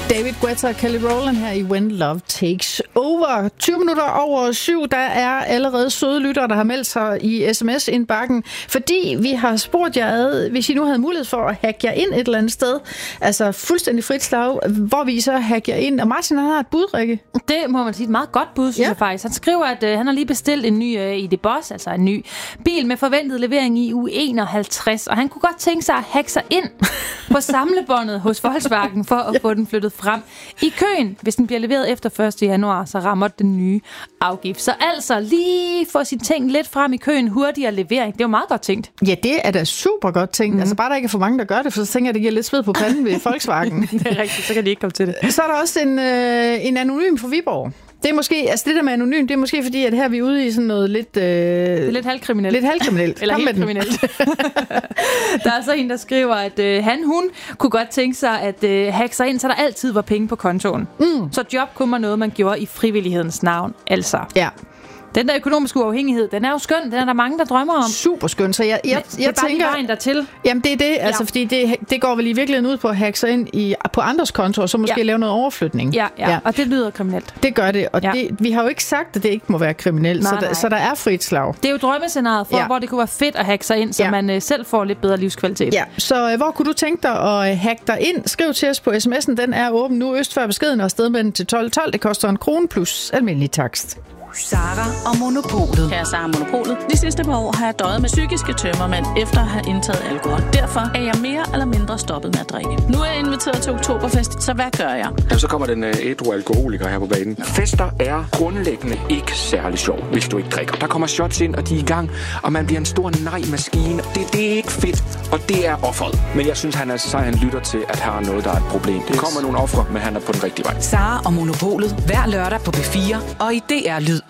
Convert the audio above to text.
David Guetta og Kelly Rowland her i When Love Takes Over. 20 minutter over 7, der er allerede søde lyttere, der har meldt sig i sms-indbakken, fordi vi har spurgt jer ad, hvis I nu havde mulighed for at hacke jer ind et eller andet sted, altså fuldstændig frit slag, hvor vi så hacker jer ind. Og Martin, han har et bud, Rikke. Det må man sige et meget godt bud, synes jeg faktisk. Han skriver, at han har lige bestilt en ny ID Boss, altså en ny bil med forventet levering i uge 51, og han kunne godt tænke sig at hacke sig ind på samlebåndet hos Volkswagen for at få den flyttet frem i køen. Hvis den bliver leveret efter 1. januar, så rammer den nye afgift. Så altså lige få sine ting lidt frem i køen, hurtigere levering. Det er jo meget godt tænkt. Ja, det er da super godt tænkt. Altså bare der ikke er for mange, der gør det, for så tænker jeg, at det giver lidt sved på panden ved Volkswagen. Det er rigtigt, så kan de ikke komme til det. Så er der også en anonym fra Viborg. Det er måske, altså det der med anonym, det er måske fordi, at her er vi ude i sådan noget lidt... lidt halvkriminelt. Lidt halvkriminelt. Eller helt kriminelt. Der er så en, der skriver, at hun kunne godt tænke sig at hacke sig ind, så der altid var penge på kontoen. Så job kunne man noget, man gjorde i frivillighedens navn. Altså. Ja. Den der økonomiske uafhængighed, den er jo skøn. Den er der mange, der drømmer om. Super skøn. Så jeg tænker... vejen dertil. Jamen det er det, altså fordi det går vel i virkeligheden ud på at hacke sig ind på andres kontoer, så måske lave noget overflytning. Ja, og det lyder kriminelt. Det gør det, og vi har jo ikke sagt, at det ikke må være kriminelt, så der er frit slag. Det er jo drømmescenariet for, hvor det kunne være fedt at hacke sig ind, så man selv får lidt bedre livskvalitet. Ja, så hvor kunne du tænke dig at hacke dig ind? Skriv til os på sms'en, den er åben nu øst før beskeden og afsted med den til 1212. Det koster 1 krone plus almindelig takst. Sara og Monopolet. Kære Sara Monopolet. De sidste par år har jeg døjet med psykiske tømmermænd efter at have indtaget alkohol. Derfor er jeg mere eller mindre stoppet med at drikke. Nu er jeg inviteret til Oktoberfest, så hvad gør jeg? Jamen, så kommer den ædru alkoholiker her på banen. Fester er grundlæggende ikke særlig sjov, hvis du ikke drikker. Der kommer shots ind, og de er i gang, og man bliver en stor nej-maskine. Det er ikke fedt, og det er offeret. Men jeg synes, han er sej, han lytter til, at her er noget, der er et problem. Det kommer nogle ofre, men han er på den rigtige vej. Sara og Monopolet. Hver lørdag på P4 og i DR Lyd.